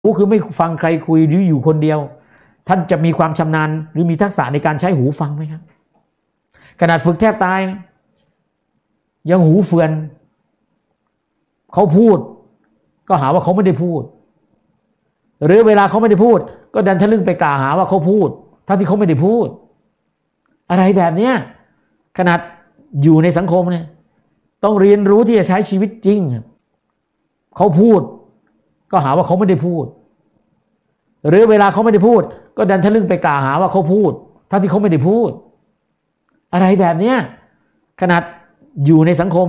คือไม่ฟังใครคุยหรืออยู่คนเดียวท่านจะมีความชำนาญหรือมีทักษะในการใช้หูฟังไหมครับขนาดฝึกแทบตายยังหูเฟือนเขาพูดก็หาว่าเขาไม่ได้พูดหรือเวลาเขาไม่ได้พูดก็ดันทะลึ่งไปกล่าวหาว่าเขาพูดทั้งที่เขาไม่ได้พูดอะไรแบบเนี้ยขนาดอยู่ในสังคมเนี่ยต้องเรียนรู้ที่จะใช้ชีวิตจริงเขาพูดก็หาว่าเขาไม่ได้พูดหรือเวลาเขาไม่ได้พูดก็ดันทะลึ่งไปกล่าวหาว่าเขาพูดทั้งที่เขาไม่ได้พูดอะไรแบบเนี้ยขนาดอยู่ในสังคม